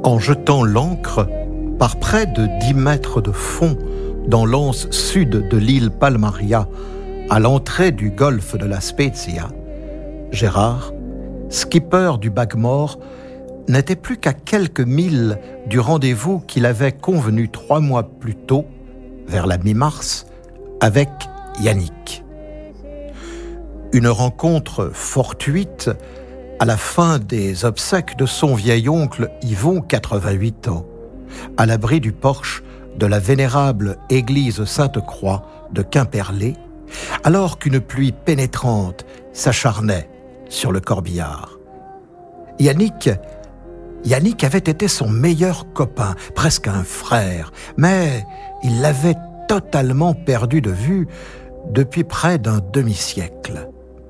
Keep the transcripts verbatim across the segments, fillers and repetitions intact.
En jetant l'ancre par près de dix mètres de fond dans l'anse sud de l'île Palmaria, à l'entrée du golfe de la Spezia, Gérard, skipper du Bagmore, n'était plus qu'à quelques milles du rendez-vous qu'il avait convenu trois mois plus tôt, vers la mi-mars, avec Yannick. Une rencontre fortuite à la fin des obsèques de son vieil oncle Yvon, quatre-vingt-huit ans, à l'abri du porche de la vénérable église Sainte-Croix de Quimperlé, alors qu'une pluie pénétrante s'acharnait sur le corbillard. Yannick, Yannick avait été son meilleur copain, presque un frère, mais il l'avait totalement perdu de vue depuis près d'un demi-siècle.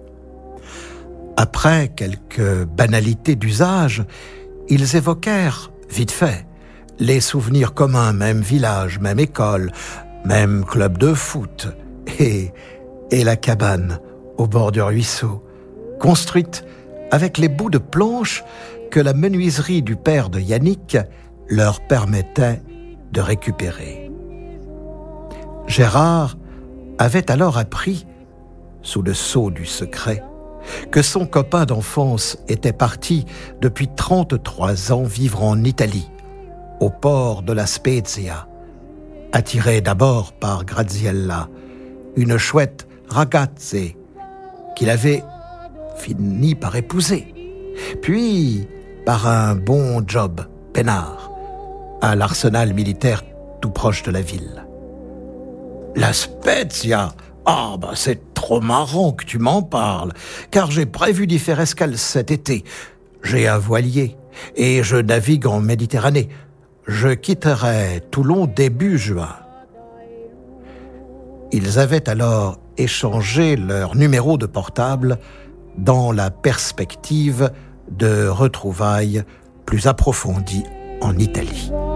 Après quelques banalités d'usage, ils évoquèrent, vite fait, les souvenirs communs, même village, même école, même club de foot, et, et la cabane au bord du ruisseau, construite avec les bouts de planches que la menuiserie du père de Yannick leur permettait de récupérer. Gérard avait alors appris, sous le sceau du secret, que son copain d'enfance était parti depuis trente-trois ans vivre en Italie, au port de la Spezia, attiré d'abord par Graziella, une chouette ragazze qu'il avait fini par épouser, puis par un bon job peinard à l'arsenal militaire tout proche de la ville. La Spezia, ah bah c'est trop marrant que tu m'en parles, car j'ai prévu d'y faire escale cet été. J'ai un voilier et je navigue en Méditerranée. Je quitterai Toulon début juin. Ils avaient alors échangé leur numéro de portable dans la perspective de retrouvailles plus approfondies en Italie.